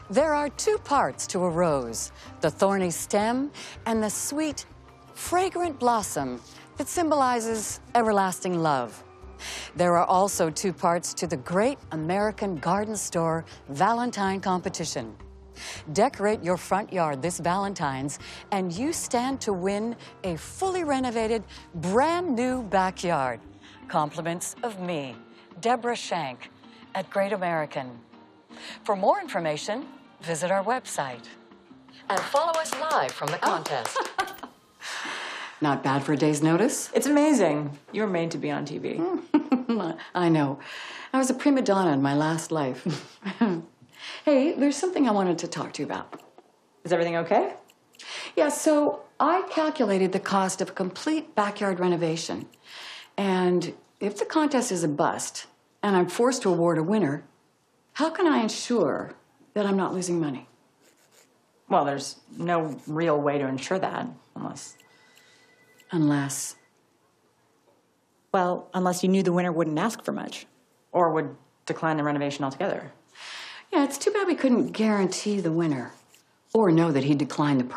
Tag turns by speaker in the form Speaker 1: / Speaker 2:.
Speaker 1: There are two parts to a rose, the thorny stem and the sweet, fragrant blossom that symbolizes everlasting love. There are also two parts to the Great American Garden Store Valentine Competition. Decorate your front yard this Valentine's, and you stand to win a fully renovated, brand new backyard. Compliments of me, Deborah Shank, at Great American. For more information, visit our website. And follow us live from the contest. Not bad for a day's notice.
Speaker 2: It's amazing. You were made to be on TV.
Speaker 1: I know. I was a prima donna in my last life. Hey, there's something I wanted to talk to you about.
Speaker 2: Is everything okay?
Speaker 1: Yeah, so I calculated the cost of a complete backyard renovation. And if the contest is a bust, and I'm forced to award a winner, how can I ensure that I'm not losing money?
Speaker 2: Well, there's no real way to ensure that,
Speaker 1: Unless?
Speaker 2: Well, unless you knew the winner wouldn't ask for much, or would decline the renovation altogether.
Speaker 1: Yeah, it's too bad we couldn't guarantee the winner, or know that he'd decline the